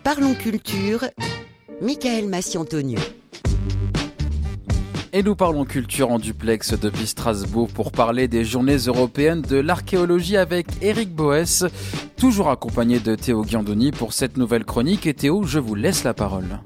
Parlons culture, Michael Massiantonieu. Et nous parlons culture en duplex depuis Strasbourg pour parler des journées européennes de l'archéologie avec Eric Boès, toujours accompagné de Théo Guiandoni pour cette nouvelle chronique. Et Théo, je vous laisse la parole.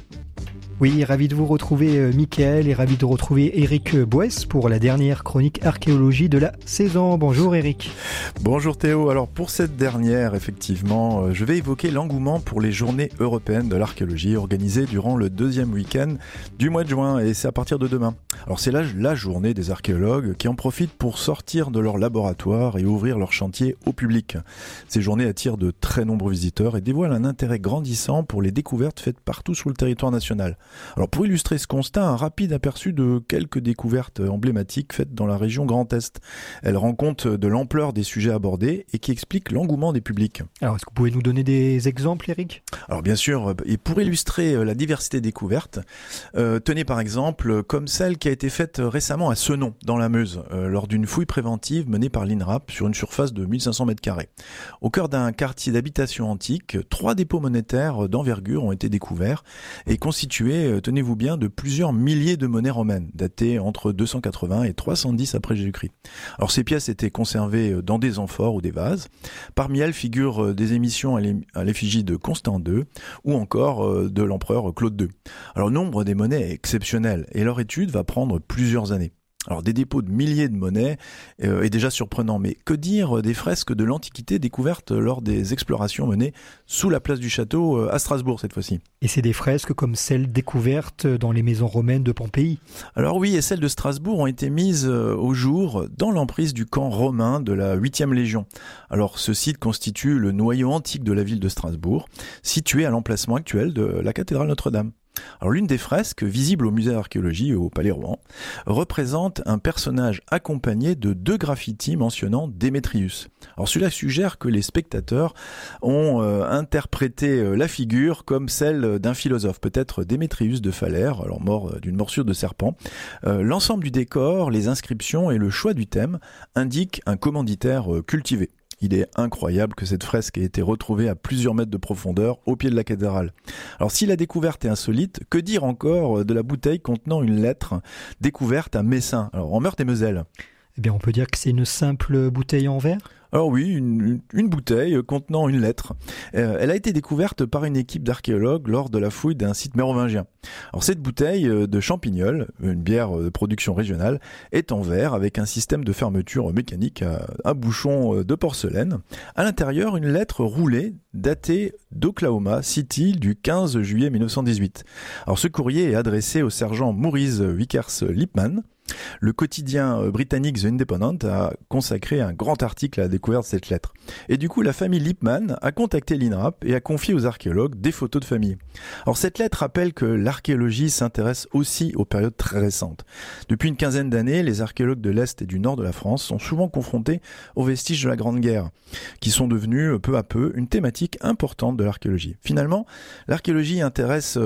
Oui, ravi de vous retrouver Mickaël et ravi de retrouver Eric Boès pour la dernière chronique archéologie de la saison. Bonjour Eric. Bonjour Théo. Alors pour cette dernière, effectivement, je vais évoquer l'engouement pour les journées européennes de l'archéologie organisées durant le deuxième week-end du mois de juin et c'est à partir de demain. Alors c'est la journée des archéologues qui en profitent pour sortir de leur laboratoire et ouvrir leur chantier au public. Ces journées attirent de très nombreux visiteurs et dévoilent un intérêt grandissant pour les découvertes faites partout sur le territoire national. Alors pour illustrer ce constat, un rapide aperçu de quelques découvertes emblématiques faites dans la région Grand Est. Elles rendent compte de l'ampleur des sujets abordés et qui expliquent l'engouement des publics. Alors est-ce que vous pouvez nous donner des exemples, Eric ? Alors bien sûr, et pour illustrer la diversité des découvertes, tenez par exemple comme celle qui a été faite récemment à Senon, dans la Meuse, lors d'une fouille préventive menée par l'INRAP sur une surface de 1500 m². Au cœur d'un quartier d'habitation antique, 3 dépôts monétaires d'envergure ont été découverts et constitués, tenez-vous bien, de plusieurs milliers de monnaies romaines, datées entre 280 et 310 après Jésus-Christ. Alors ces pièces étaient conservées dans des amphores ou des vases. Parmi elles figurent des émissions à l'effigie de Constant II ou encore de l'empereur Claude II. Alors le nombre des monnaies est exceptionnel et leur étude va prendre plusieurs années. Alors des dépôts de milliers de monnaies est déjà surprenant, mais que dire des fresques de l'Antiquité découvertes lors des explorations menées sous la place du château à Strasbourg cette fois-ci. Et c'est des fresques comme celles découvertes dans les maisons romaines de Pompéi. Alors oui, et celles de Strasbourg ont été mises au jour dans l'emprise du camp romain de la 8e Légion. Alors ce site constitue le noyau antique de la ville de Strasbourg, situé à l'emplacement actuel de la cathédrale Notre-Dame. Alors l'une des fresques, visible au musée d'archéologie au Palais Rohan, représente un personnage accompagné de 2 graffitis mentionnant Démétrius. Alors cela suggère que les spectateurs ont interprété la figure comme celle d'un philosophe, peut-être Démétrius de Phalère, alors mort d'une morsure de serpent. L'ensemble du décor, les inscriptions et le choix du thème indiquent un commanditaire cultivé. Il est incroyable que cette fresque ait été retrouvée à plusieurs mètres de profondeur au pied de la cathédrale. Alors si la découverte est insolite, que dire encore de la bouteille contenant une lettre découverte à Messin, alors en Meurthe-et-Moselle ? Eh bien on peut dire que c'est une simple bouteille en verre ? Alors oui, une bouteille contenant une lettre. Elle a été découverte par une équipe d'archéologues lors de la fouille d'un site mérovingien. Alors cette bouteille de Champignol, une bière de production régionale, est en verre avec un système de fermeture mécanique à bouchon de porcelaine. À l'intérieur, une lettre roulée datée d'Oklahoma City du 15 juillet 1918. Alors ce courrier est adressé au sergent Maurice Vickers Lippmann. Le quotidien britannique The Independent a consacré un grand article à la découverte de cette lettre. Et du coup, la famille Lippmann a contacté l'INRAP et a confié aux archéologues des photos de famille. Alors cette lettre rappelle que l'archéologie s'intéresse aussi aux périodes très récentes. Depuis une quinzaine d'années, les archéologues de l'Est et du Nord de la France sont souvent confrontés aux vestiges de la Grande Guerre, qui sont devenus peu à peu une thématique importante de l'archéologie. Finalement, l'archéologie s'intéresse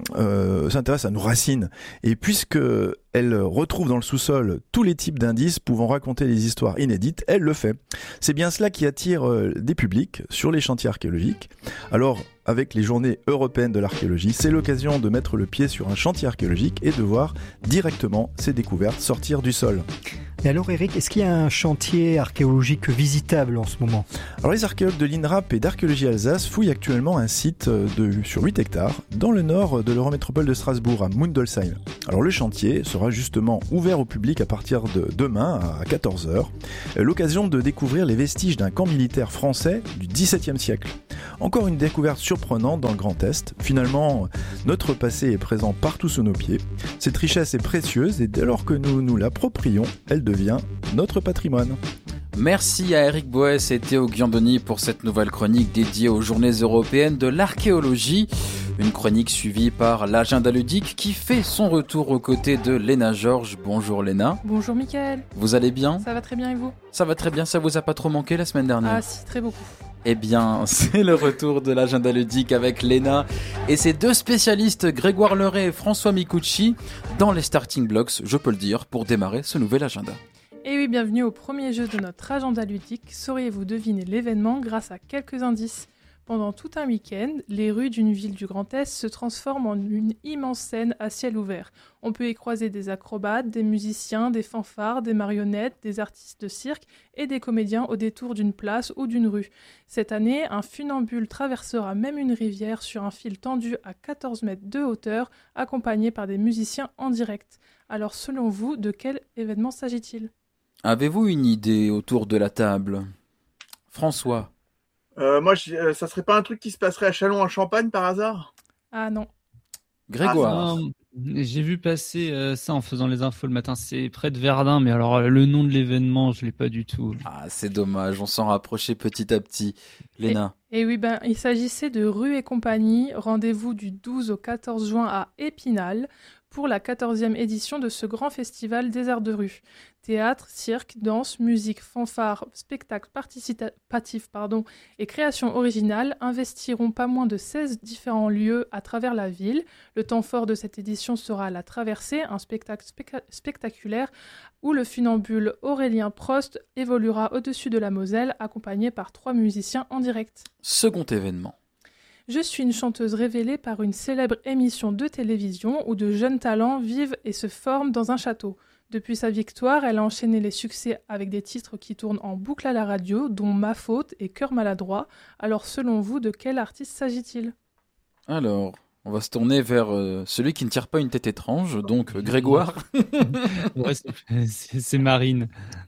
à nos racines, et puisque elle retrouve dans le sous-sol tous les types d'indices pouvant raconter des histoires inédites, elle le fait. C'est bien cela qui attire des publics sur les chantiers archéologiques. Alors, avec les journées européennes de l'archéologie, c'est l'occasion de mettre le pied sur un chantier archéologique et de voir directement ces découvertes sortir du sol. Et alors Eric, est-ce qu'il y a un chantier archéologique visitable en ce moment ? Alors les archéologues de l'INRAP et d'Archéologie Alsace fouillent actuellement un site sur 8 hectares dans le nord de l'Eurométropole de Strasbourg, à Mundolsheim. Alors le chantier sera justement ouvert au public à partir de demain à 14h. L'occasion de découvrir les vestiges d'un camp militaire français du XVIIe siècle. Encore une découverte surprenante dans le Grand Est. Finalement, notre passé est présent partout sous nos pieds. Cette richesse est précieuse et dès lors que nous nous l'approprions, elle devient notre patrimoine. Merci à Eric Boès et Théo Guiandoni pour cette nouvelle chronique dédiée aux Journées européennes de l'archéologie. Une chronique suivie par l'agenda ludique qui fait son retour aux côtés de Léna Georges. Bonjour Léna. Bonjour Mickaël. Vous allez bien ? Ça va très bien et vous ? Ça va très bien, ça vous a pas trop manqué la semaine dernière ? Ah si, très beaucoup. Eh bien, c'est le retour de l'agenda ludique avec Léna et ses 2 spécialistes, Grégoire Leray et François Micucci, dans les starting blocks, je peux le dire, pour démarrer ce nouvel agenda. Et oui, bienvenue au premier jeu de notre agenda ludique. Sauriez-vous deviner l'événement grâce à quelques indices ? Pendant tout un week-end, les rues d'une ville du Grand Est se transforment en une immense scène à ciel ouvert. On peut y croiser des acrobates, des musiciens, des fanfares, des marionnettes, des artistes de cirque et des comédiens au détour d'une place ou d'une rue. Cette année, un funambule traversera même une rivière sur un fil tendu à 14 mètres de hauteur, accompagné par des musiciens en direct. Alors selon vous, de quel événement s'agit-il ? Avez-vous une idée autour de la table ? François. Moi, ça serait pas un truc qui se passerait à Châlons en Champagne par hasard ? Ah non. Grégoire. J'ai vu passer ça en faisant les infos le matin. C'est près de Verdun, mais alors le nom de l'événement, je l'ai pas du tout. Ah, c'est dommage, on s'en rapprochait petit à petit. Léna. Et oui, il s'agissait de Rue et compagnie. Rendez-vous du 12 au 14 juin à Épinal pour la 14e édition de ce grand festival des arts de rue. Théâtre, cirque, danse, musique, fanfare, spectacle participatif et création originale investiront pas moins de 16 différents lieux à travers la ville. Le temps fort de cette édition sera la traversée, un spectacle spectaculaire où le funambule Aurélien Prost évoluera au-dessus de la Moselle, accompagné par 3 musiciens en direct. Second événement. Je suis une chanteuse révélée par une célèbre émission de télévision où de jeunes talents vivent et se forment dans un château. Depuis sa victoire, elle a enchaîné les succès avec des titres qui tournent en boucle à la radio, dont Ma faute et Cœur maladroit. Alors selon vous, de quel artiste s'agit-il ? Alors, on va se tourner vers celui qui ne tire pas une tête étrange, donc Grégoire. Ouais, c'est Marine.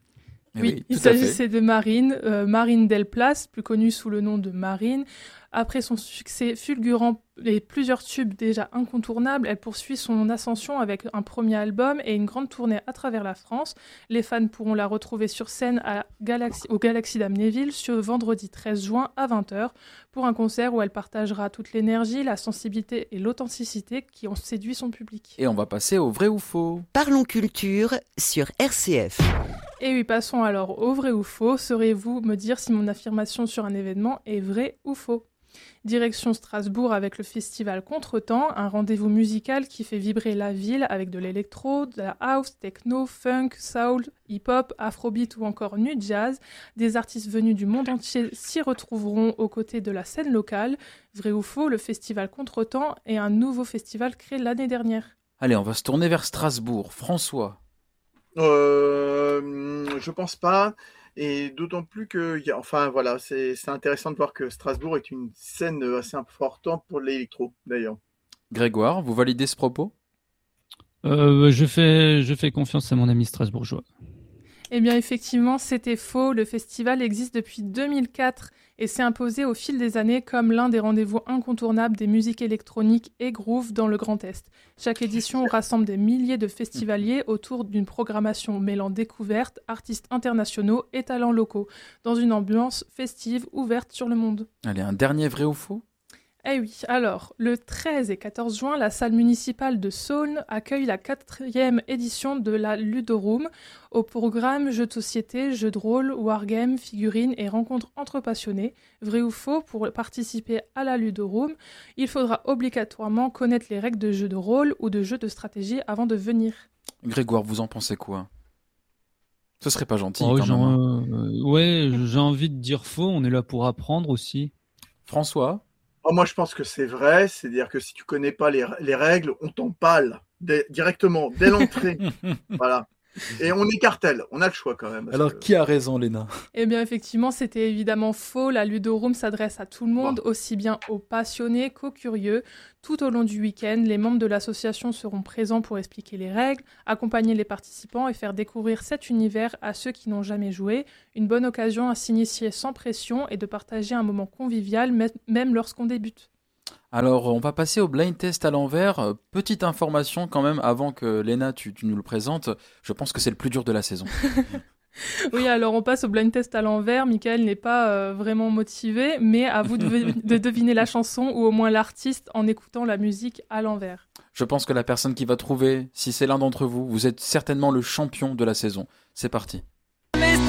Oui, il tout à fait. s'agissait de Marine, Marine Delplace, plus connue sous le nom de Marine. Après son succès fulgurant et plusieurs tubes déjà incontournables, elle poursuit son ascension avec un premier album et une grande tournée à travers la France. Les fans pourront la retrouver sur scène au Galaxy d'Amnéville ce vendredi 13 juin à 20h pour un concert où elle partagera toute l'énergie, la sensibilité et l'authenticité qui ont séduit son public. Et on va passer au vrai ou faux. Parlons culture sur RCF. Et oui, passons alors au vrai ou faux. Saurez-vous me dire si mon affirmation sur un événement est vrai ou faux ? Direction Strasbourg avec le festival Contretemps, un rendez-vous musical qui fait vibrer la ville avec de l'électro, de la house, techno, funk, soul, hip-hop, afrobeat ou encore nu jazz. Des artistes venus du monde entier s'y retrouveront aux côtés de la scène locale. Vrai ou faux, le festival Contretemps est un nouveau festival créé l'année dernière. Allez, on va se tourner vers Strasbourg. François. Je pense pas. Et d'autant plus que, c'est intéressant de voir que Strasbourg est une scène assez importante pour l'électro, d'ailleurs. Grégoire, vous validez ce propos ? Je fais confiance à mon ami strasbourgeois. Eh bien, effectivement, c'était faux. Le festival existe depuis 2004 et s'est imposé au fil des années comme l'un des rendez-vous incontournables des musiques électroniques et groove dans le Grand Est. Chaque édition rassemble des milliers de festivaliers autour d'une programmation mêlant découvertes, artistes internationaux et talents locaux, dans une ambiance festive ouverte sur le monde. Allez, un dernier vrai ou faux ? Eh oui, alors, le 13 et 14 juin, la salle municipale de Saulnes accueille la 4e édition de la Ludorum. Au programme, jeux de société, jeux de rôle, wargames, figurines et rencontres entre passionnés. Vrai ou faux, pour participer à la Ludorum, il faudra obligatoirement connaître les règles de jeux de rôle ou de jeux de stratégie avant de venir. Grégoire, vous en pensez quoi ? Ce serait pas gentil Oh, quand même. Ouais, j'ai envie de dire faux, on est là pour apprendre aussi. François ? Moi, je pense que c'est vrai. C'est-à-dire que si tu connais pas les règles, on t'en parle directement, dès l'entrée. Voilà. Et on écartèle. On a le choix quand même. Alors, qui a raison, Léna ? Eh bien, effectivement, c'était évidemment faux. La Ludorum s'adresse à tout le monde, aussi bien aux passionnés qu'aux curieux. Tout au long du week-end, les membres de l'association seront présents pour expliquer les règles, accompagner les participants et faire découvrir cet univers à ceux qui n'ont jamais joué. Une bonne occasion à s'initier sans pression et de partager un moment convivial, même lorsqu'on débute. Alors, on va passer au blind test à l'envers. Petite information quand même, avant que Léna, tu nous le présentes. Je pense que c'est le plus dur de la saison. Oui, alors on passe au blind test à l'envers. Michael n'est pas vraiment motivé, mais à vous de deviner la chanson ou au moins l'artiste en écoutant la musique à l'envers. Je pense que la personne qui va trouver, si c'est l'un d'entre vous, vous êtes certainement le champion de la saison. C'est parti.